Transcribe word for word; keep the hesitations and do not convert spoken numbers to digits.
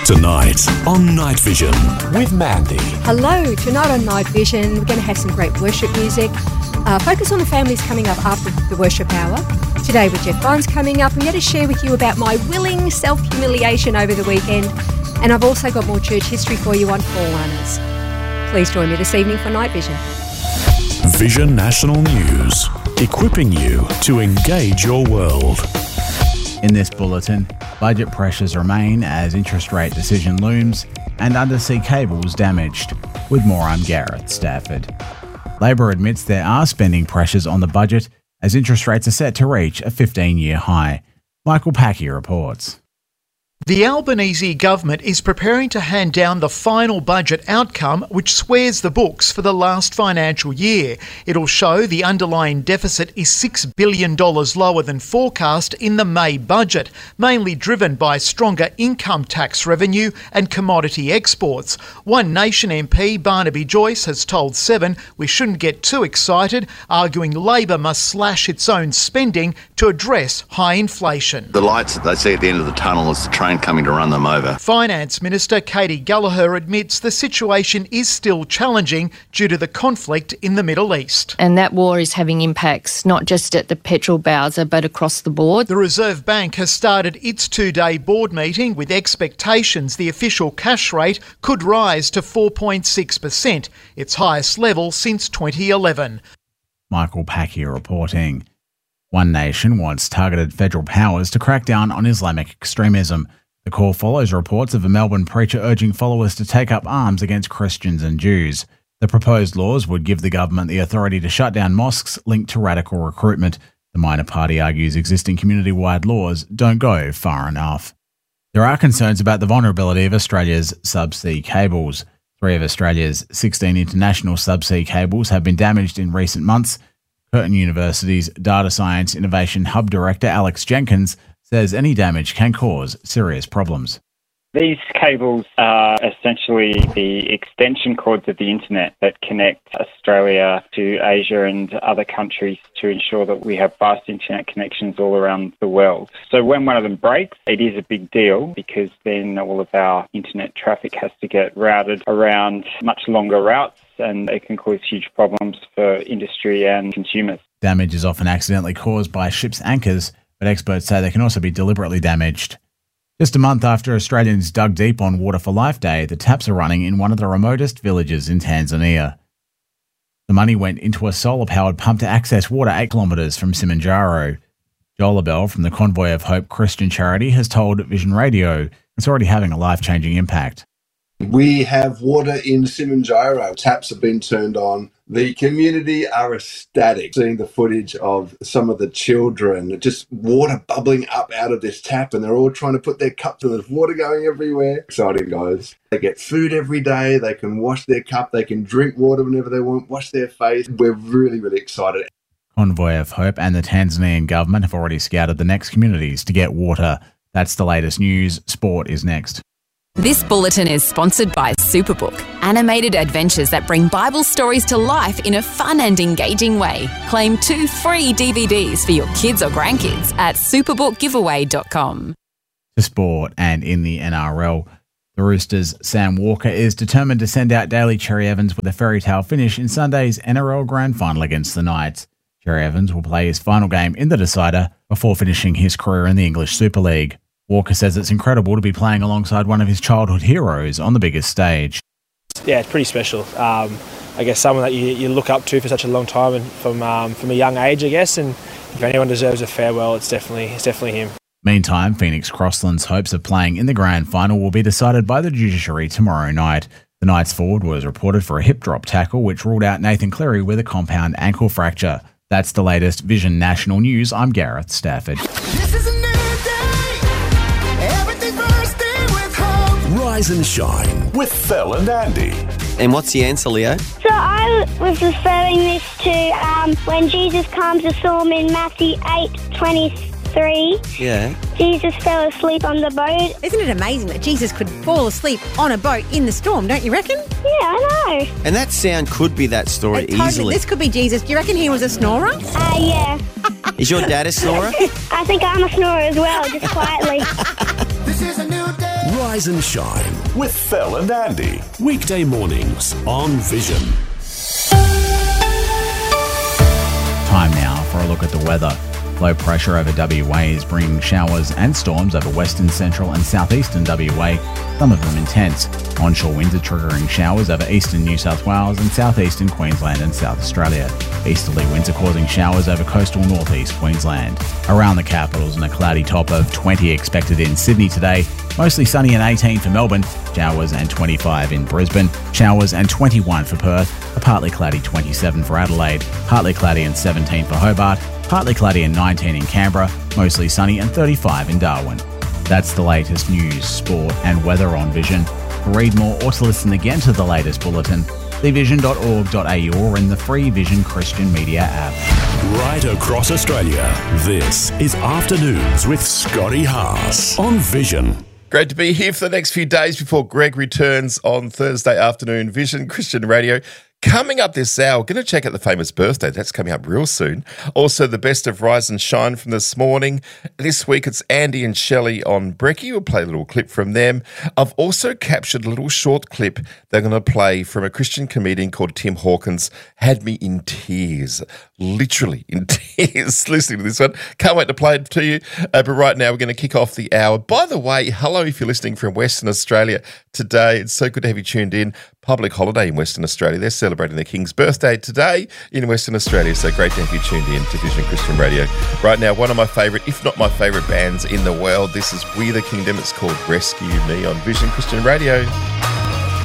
Tonight on Night Vision with Mandy. Hello, tonight on Night Vision, we're going to have some great worship music. Uh, focus on the families coming up after the worship hour. Today with Jeff Barnes coming up, I'm going to share with you about my willing self-humiliation over the weekend. And I've also got more church history for you on Forerunners. Please join me this evening for Night Vision. Vision National News, equipping you to engage your world. In this bulletin, budget pressures remain as interest rate decision looms and undersea cables damaged. With more, I'm Gareth Stafford. Labor admits there are spending pressures on the budget as interest rates are set to reach a fifteen-year high. Michael Packy reports. The Albanese government is preparing to hand down the final budget outcome, which swears the books for the last financial year. It'll show the underlying deficit is six billion dollars lower than forecast in the May budget, mainly driven by stronger income tax revenue and commodity exports. One Nation M P, Barnaby Joyce, has told Seven we shouldn't get too excited, arguing Labor must slash its own spending to address high inflation. The lights that they see at the end of the tunnel is the train coming to run them over. Finance Minister Katie Gallagher admits the situation is still challenging due to the conflict in the Middle East. And that war is having impacts not just at the petrol bowser but across the board. The Reserve Bank has started its two-day board meeting with expectations the official cash rate could rise to four point six percent, its highest level since twenty eleven. Michael Packy reporting. One Nation wants targeted federal powers to crack down on Islamic extremism. The call follows reports of a Melbourne preacher urging followers to take up arms against Christians and Jews. The proposed laws would give the government the authority to shut down mosques linked to radical recruitment. The minor party argues existing community-wide laws don't go far enough. There are concerns about the vulnerability of Australia's subsea cables. Three of Australia's sixteen international subsea cables have been damaged in recent months. Curtin University's Data Science Innovation Hub Director Alex Jenkins says any damage can cause serious problems. These cables are essentially the extension cords of the internet that connect Australia to Asia and other countries to ensure that we have fast internet connections all around the world. So when one of them breaks, it is a big deal because then all of our internet traffic has to get routed around much longer routes, and it can cause huge problems for industry and consumers. Damage is often accidentally caused by ships' anchors, but experts say they can also be deliberately damaged. Just a month after Australians dug deep on Water for Life Day, the taps are running in one of the remotest villages in Tanzania. The money went into a solar-powered pump to access water eight kilometres from Simanjaro. Joel Abel from the Convoy of Hope Christian Charity has told Vision Radio it's already having a life-changing impact. We have water in Simanjaro. Taps have been turned on. The community are ecstatic seeing the footage of some of the children, just water bubbling up out of this tap, and they're all trying to put their cups and there's water going everywhere. Exciting, guys. They get food every day. They can wash their cup. They can drink water whenever they want, wash their face. We're really, really excited. Convoy of Hope and the Tanzanian government have already scouted the next communities to get water. That's the latest news. Sport is next. This bulletin is sponsored by Superbook, animated adventures that bring Bible stories to life in a fun and engaging way. Claim two free D V Ds for your kids or grandkids at superbook giveaway dot com. To sport, and in the N R L, the Roosters' Sam Walker is determined to send out Daly Cherry Evans with a fairy tale finish in Sunday's N R L Grand Final against the Knights. Cherry Evans will play his final game in the decider before finishing his career in the English Super League. Walker says it's incredible to be playing alongside one of his childhood heroes on the biggest stage. Yeah, it's pretty special. Um, I guess someone that you, you look up to for such a long time and from um, from a young age, I guess. And if anyone deserves a farewell, it's definitely it's definitely him. Meantime, Phoenix Crossland's hopes of playing in the grand final will be decided by the judiciary tomorrow night. The Knights forward was reported for a hip drop tackle, which ruled out Nathan Cleary with a compound ankle fracture. That's the latest Vision National News. I'm Gareth Stafford. This is a new day. Everything's bursting with hope. Rise and shine with Phil and Andy. And what's the answer, Leo? So I was referring this to um, when Jesus calms the storm in Matthew eight twenty-three. Yeah. Jesus fell asleep on the boat. Isn't it amazing that Jesus could fall asleep on a boat in the storm, don't you reckon? Yeah, I know. And that sound could be that story It totally, easily. This could be Jesus. Do you reckon he was a snorer? Uh, yeah. Is your dad a snorer? I think I'm a snorer as well, just quietly. This is a new day. Rise and Shine with Phil and Andy. Weekday mornings on Vision. Time now for a look at the weather. Low pressure over W A is bringing showers and storms over western, central and southeastern W A, some of them intense. Onshore winds are triggering showers over eastern New South Wales and southeastern Queensland and South Australia. Easterly winds are causing showers over coastal northeast Queensland. Around the capitals and a cloudy top of twenty expected in Sydney today. Mostly sunny and eighteen for Melbourne, showers and twenty-five in Brisbane, showers and twenty-one for Perth, a partly cloudy twenty-seven for Adelaide, partly cloudy and seventeen for Hobart, partly cloudy and nineteen in Canberra, mostly sunny and thirty-five in Darwin. That's the latest news, sport and weather on Vision. To read more or to listen again to the latest bulletin, see vision dot org dot a u or in the free Vision Christian Media app. Right across Australia, this is Afternoons with Scotty Haas on Vision. Great to be here for the next few days before Greg returns on Thursday afternoon. Vision Christian Radio. Coming up this hour, going to check out the famous birthday. That's coming up real soon. Also, the best of Rise and Shine from this morning. This week, it's Andy and Shelley on Brekkie. We'll play a little clip from them. I've also captured a little short clip they're going to play from a Christian comedian called Tim Hawkins. Had me in tears, literally in tears, listening to this one. Can't wait to play it to you. Uh, but right now, we're going to kick off the hour. By the way, hello if you're listening from Western Australia today. It's so good to have you tuned in. Public holiday in Western Australia. They're celebrating their King's birthday today in Western Australia, so great to have you tuned in to Vision Christian Radio. Right now, one of my favourite, if not my favourite bands in the world. This is We the Kingdom. It's called Rescue Me on Vision Christian Radio.